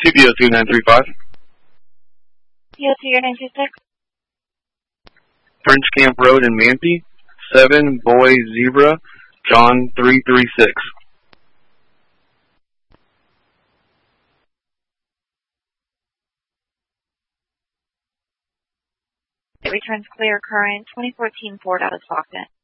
TPO 2935. TPO 926. French Camp Road in Manti. 7 Boy Zebra, John 336. It returns clear current 2014 Ford out of Stockton.